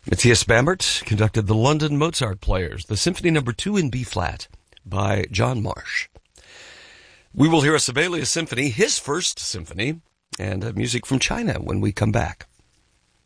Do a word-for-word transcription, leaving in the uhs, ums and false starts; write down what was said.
Matthias Bamert conducted the London Mozart Players, the Symphony Number Two in B-flat by John Marsh. We will hear a Sibelius symphony, his first symphony, and uh, music from China when we come back.